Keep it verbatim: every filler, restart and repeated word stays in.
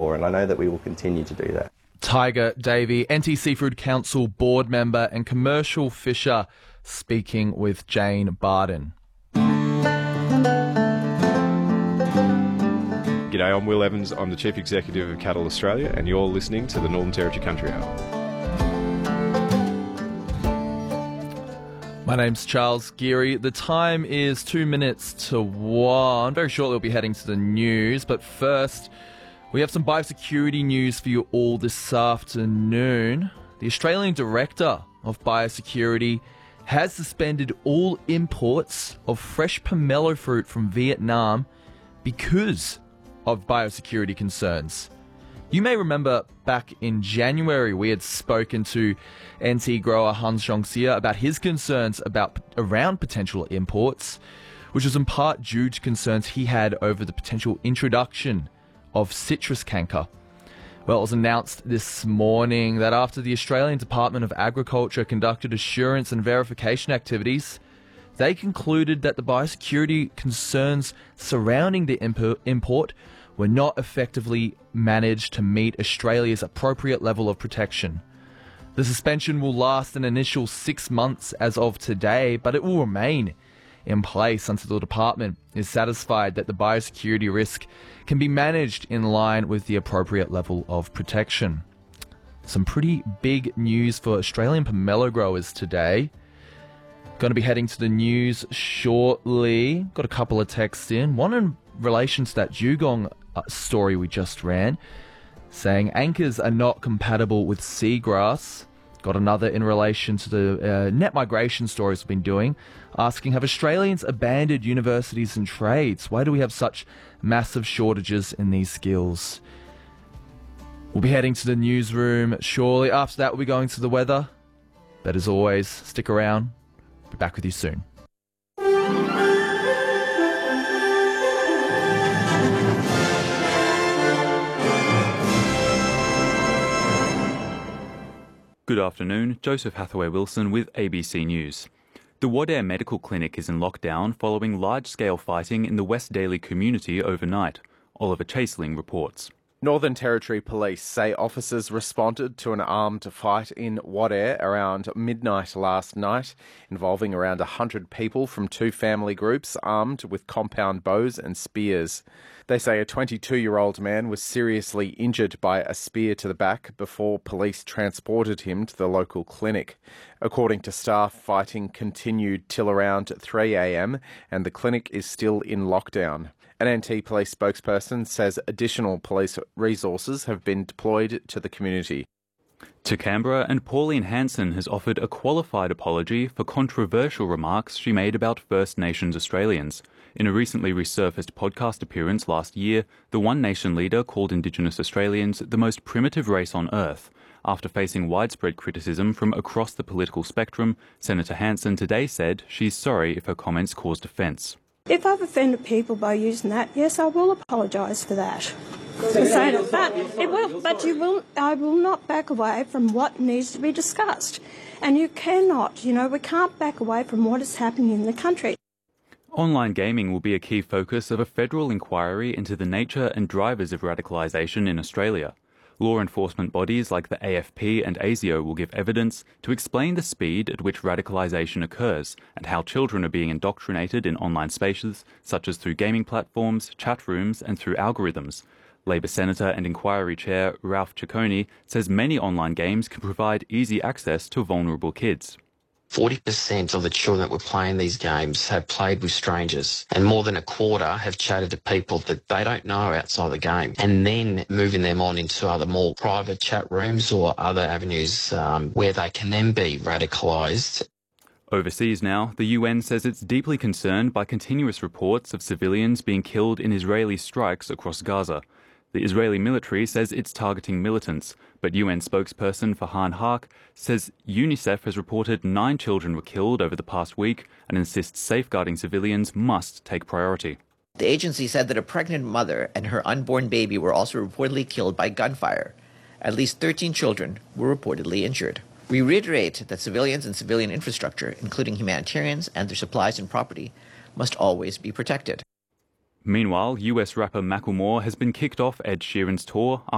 for, and I know that we will continue to do that. Tiger Davey, N T Seafood Council board member and commercial fisher, speaking with Jane Barden. G'day, I'm Will Evans. I'm the Chief Executive of Cattle Australia, and you're listening to the Northern Territory Country Hour. My name's Charles Geary. The time is two minutes to one. Very shortly we'll be heading to the news, but first we have some biosecurity news for you all this afternoon. The Australian Director of Biosecurity has suspended all imports of fresh pomelo fruit from Vietnam because of biosecurity concerns. You may remember back in January we had spoken to N T grower Hans Zhongxia about his concerns about around potential imports, which was in part due to concerns he had over the potential introduction of citrus canker. Well, it was announced this morning that after the Australian Department of Agriculture conducted assurance and verification activities, they concluded that the biosecurity concerns surrounding the impo- import were not effectively managed to meet Australia's appropriate level of protection. The suspension will last an initial six months as of today, but it will remain in place until the department is satisfied that the biosecurity risk can be managed in line with the appropriate level of protection. Some pretty big news for Australian pomelo growers today. Going to be heading to the news shortly. Got a couple of texts in. One in relation to that dugong uh, story we just ran, saying anchors are not compatible with seagrass. Got another in relation to the uh, net migration stories we've been doing, asking, have Australians abandoned universities and trades? Why do we have such massive shortages in these skills? We'll be heading to the newsroom shortly. After that, we'll be going to the weather. But as always, stick around. Be back with you soon. Good afternoon, Joseph Hathaway-Wilson with A B C News. The Wadair Medical Clinic is in lockdown following large-scale fighting in the West Daly community overnight. Oliver Chaseling reports. Northern Territory Police say officers responded to an armed fight in Wadair around midnight last night, involving around one hundred people from two family groups armed with compound bows and spears. They say a twenty-two-year-old man was seriously injured by a spear to the back before police transported him to the local clinic. According to staff, fighting continued till around three a.m. and the clinic is still in lockdown. An N T police spokesperson says additional police resources have been deployed to the community. To Canberra, and Pauline Hanson has offered a qualified apology for controversial remarks she made about First Nations Australians. In a recently resurfaced podcast appearance last year, the One Nation leader called Indigenous Australians the most primitive race on earth. After facing widespread criticism from across the political spectrum, Senator Hanson today said she's sorry if her comments caused offence. If I've offended people by using that, yes, I will apologise for that. For saying it, but it will. But you will. I will not back away from what needs to be discussed, and you cannot. You know, we can't back away from what is happening in the country. Online gaming will be a key focus of a federal inquiry into the nature and drivers of radicalisation in Australia. Law enforcement bodies like the A F P and ASIO will give evidence to explain the speed at which radicalisation occurs and how children are being indoctrinated in online spaces, such as through gaming platforms, chat rooms and through algorithms. Labor Senator and Inquiry Chair Ralph Ciccone says many online games can provide easy access to vulnerable kids. forty percent of the children that were playing these games have played with strangers, and more than a quarter have chatted to people that they don't know outside the game, and then moving them on into other more private chat rooms or other avenues um, where they can then be radicalised. Overseas now, the U N says it's deeply concerned by continuous reports of civilians being killed in Israeli strikes across Gaza. The Israeli military says it's targeting militants, but U N spokesperson Farhan Haq says UNICEF has reported nine children were killed over the past week and insists safeguarding civilians must take priority. The agency said that a pregnant mother and her unborn baby were also reportedly killed by gunfire. At least thirteen children were reportedly injured. We reiterate that civilians and civilian infrastructure, including humanitarians and their supplies and property, must always be protected. Meanwhile, U S rapper Macklemore has been kicked off Ed Sheeran's tour